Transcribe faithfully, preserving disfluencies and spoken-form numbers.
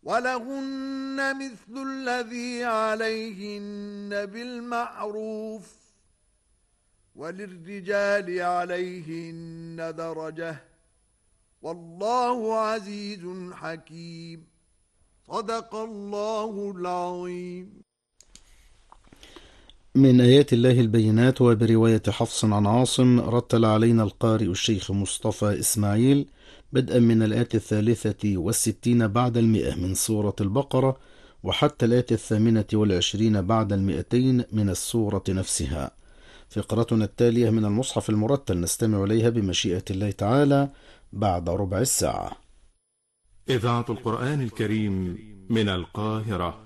ولهن مثل الذي عليهن بالمعروف وللرجال عليهن درجة والله عزيز حكيم. صدق الله العظيم. من آيات الله البينات. وبرواية حفص عن عاصم رتل علينا القارئ الشيخ مصطفى إسماعيل بدءا من الآية الثالثة والستين بعد المئة من سورة البقرة وحتى الآية الثامنة والعشرين بعد المئتين من السورة نفسها. فقرتنا التالية من المصحف المرتل نستمع إليها بمشيئة الله تعالى بعد ربع الساعة. إذاعة القرآن الكريم من القاهرة.